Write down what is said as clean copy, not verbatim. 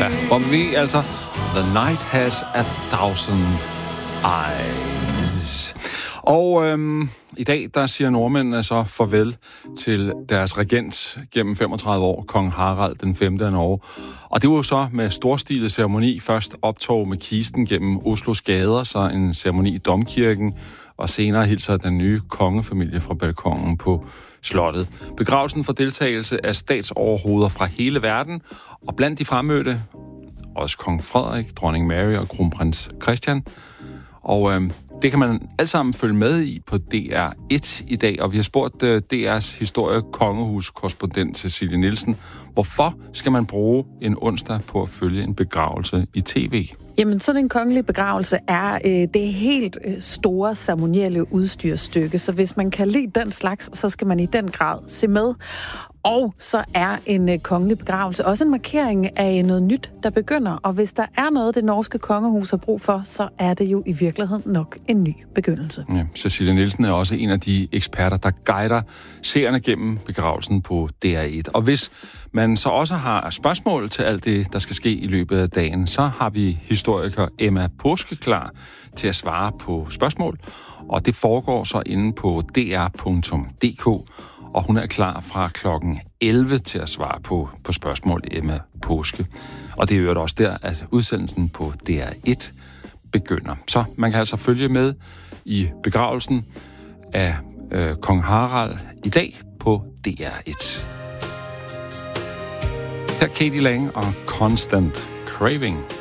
Ja, Bobby V, altså. The night has 1,000 eyes. Og i dag, der siger nordmændene så farvel til deres regent gennem 35 år, kong Harald den 5. af Norge. Og det var jo så med storstilet ceremoni. Først optog med kisten gennem Oslos gader, så en ceremoni i Domkirken, og senere hilser den nye kongefamilie fra balkongen på slottet. Begravelsen for deltagelse af statsoverhoveder fra hele verden, og blandt de fremmødte også kong Frederik, dronning Mary og kronprins Christian. Og det kan man alle sammen følge med i på DR1 i dag, og vi har spurgt DR's historie-kongehus-korrespondent Cecilie Nielsen, hvorfor skal man bruge en onsdag på at følge en begravelse i tv? Jamen, sådan en kongelig begravelse er det helt store ceremonielle udstyrstykke, så hvis man kan lide den slags, så skal man i den grad se med. Og så er en kongelig begravelse også en markering af noget nyt, der begynder. Og hvis der er noget, det norske kongehus har brug for, så er det jo i virkeligheden nok en ny begyndelse. Ja, Cecilie Nielsen er også en af de eksperter, der guider seerne gennem begravelsen på DR1. Og hvis man så også har spørgsmål til alt det, der skal ske i løbet af dagen, så har vi historiker Emma Påske klar til at svare på spørgsmål. Og det foregår så inde på dr.dk. Og hun er klar fra klokken 11 til at svare på spørgsmål, Emma Påske. Og det er jo også der, at udsendelsen på DR1 begynder. Så man kan altså følge med i begravelsen af kong Harald i dag på DR1. Her er Katie Lang og Constant Craving.